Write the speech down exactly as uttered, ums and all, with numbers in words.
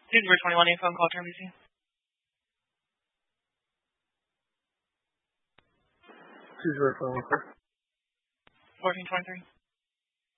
These were twenty-one A phone call term, B C. These were phone call. fourteen twenty-three.